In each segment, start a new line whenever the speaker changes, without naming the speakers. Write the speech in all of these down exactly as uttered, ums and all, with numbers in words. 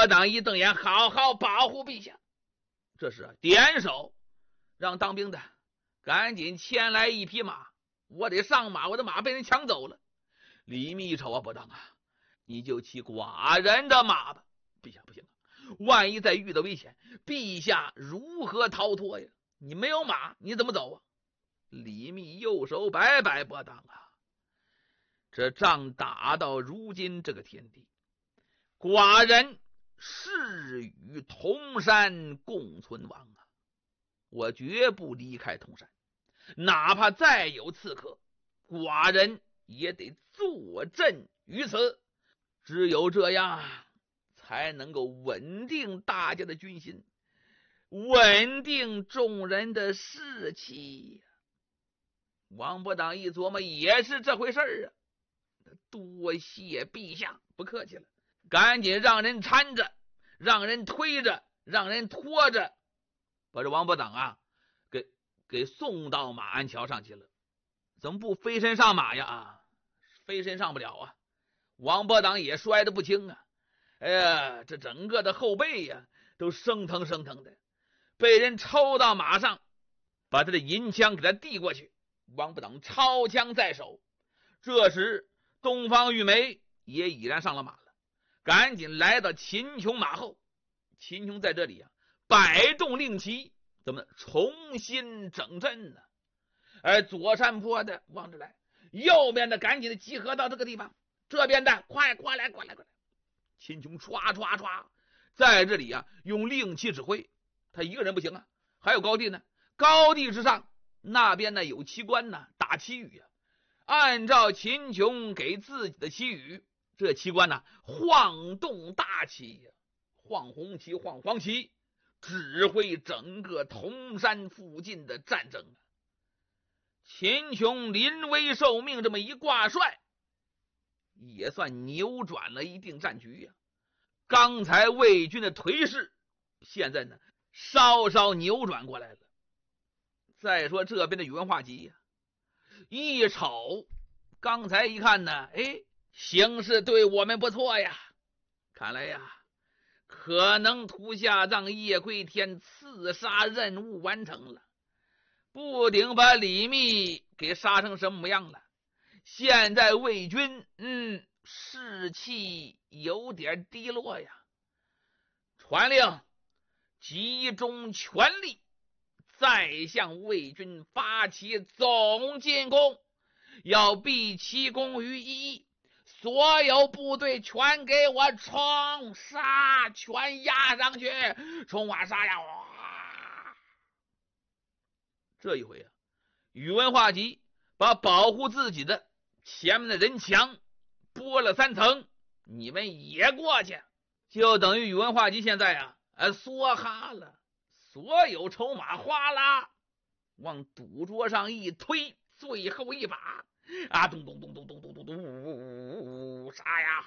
伯当一瞪眼，好好保护陛下。这时点手让当兵的赶紧牵来一匹马，我得上马，我的马被人抢走了。李密一瞅啊，伯当啊，你就骑寡人的马吧。陛下不行，万一再遇到危险，陛下如何逃脱呀？你没有马，你怎么走啊？李密右手摆摆，伯当啊，这仗打到如今这个田地，寡人誓与铜山共存亡啊！我绝不离开铜山，哪怕再有刺客，寡人也得坐镇于此。只有这样，才能够稳定大家的军心，稳定众人的士气。王伯当一琢磨，也是这回事儿啊！多谢陛下，不客气了。赶紧让人搀着，让人推着，让人拖着，把这王伯当啊给给送到马鞍桥上去了。怎么不飞身上马呀？啊，飞身上不了啊！王伯当也摔得不轻啊！哎呀，这整个的后背呀都生疼生疼的，被人抽到马上，把他的银枪给他递过去。王伯当抄枪在手。这时东方玉梅也已然上了马了，赶紧来到秦琼马后。秦琼在这里啊摆动令旗，怎么重新整阵呢？而左山坡的往这来，右边的赶紧的集合到这个地方，这边的快过来过来过来。秦琼唰唰唰在这里啊用令旗指挥，他一个人不行啊，还有高帝呢。高帝之上那边呢有旗官呢打旗语啊，按照秦琼给自己的旗语，这旗官呢晃动大旗呀，晃红旗晃黄旗，指挥整个铜山附近的战争啊。秦琼临危受命这么一挂帅，也算扭转了一定战局呀。刚才魏军的颓势，现在呢稍稍扭转过来了。再说这边的宇文化及呀，一瞅刚才一看呢，哎，形势对我们不错呀，看来呀可能屠下葬叶归天刺杀任务完成了，不顶把李密给杀成什么模样了。现在魏军嗯士气有点低落呀，传令集中全力再向魏军发起总进攻，要毕其功于一役，所有部队全给我冲杀，全压上去，冲啊杀呀！哇！这一回啊，宇文化及把保护自己的前面的人墙拨了三层，你们也过去，就等于宇文化及现在啊，呃，梭哈了，所有筹码哗啦往赌桌上一推，最后一把啊，咚咚咚咚咚咚咚咚，杀呀！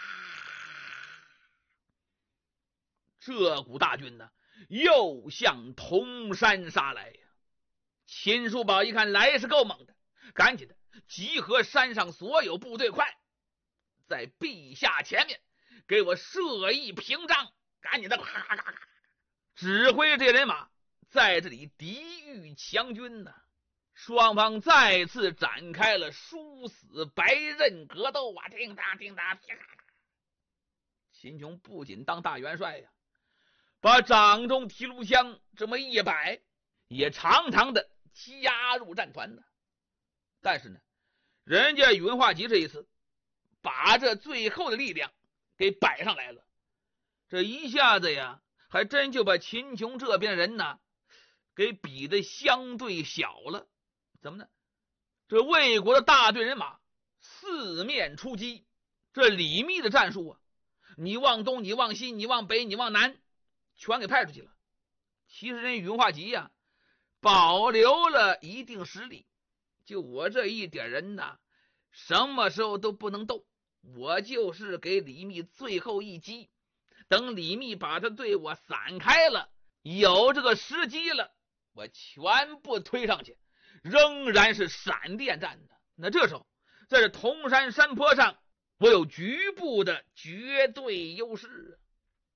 这股大军呢，又向铜山杀来呀！秦叔宝一看来是够猛的，赶紧的集合山上所有部队，快在陛下前面给我设一屏障，赶紧的咔咔咔指挥这人马在这里抵御强军呢。双方再次展开了殊死白刃格斗啊！叮当叮当啪！秦琼不仅当大元帅呀，把掌中提炉枪这么一摆，也常常的加入战团呢。但是呢，人家宇文化及这一次把这最后的力量给摆上来了，这一下子呀，还真就把秦琼这边人呢给比得相对小了。怎么呢？这魏国的大队人马四面出击，这李密的战术啊，你往东你往西你往北你往南全给派出去了。其实人宇文化及呀保留了一定实力，就我这一点人呐，什么时候都不能动，我就是给李密最后一击，等李密把他对我散开了，有这个时机了，我全部推上去，仍然是闪电战的。那这时候在这铜山山坡上，我有局部的绝对优势。